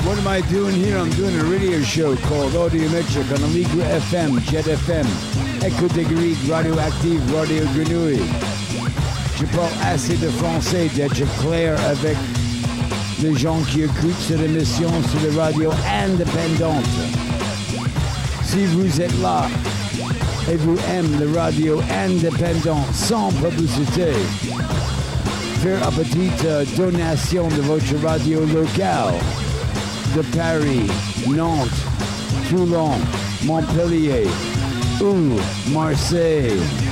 What am I doing here? I'm doing a radio show called Audiometric on Allegro FM, Jet FM, Echo des Griques, Radioactive, Radio Grenouille. Je parle assez de français d'être clair avec les gens qui écoutent cette émission sur les radios indépendantes. Si vous êtes là et vous aimez les radios indépendantes sans publicité, faire une petite donation de votre radio locale de Paris, Nantes, Toulon, Montpellier ou Marseille.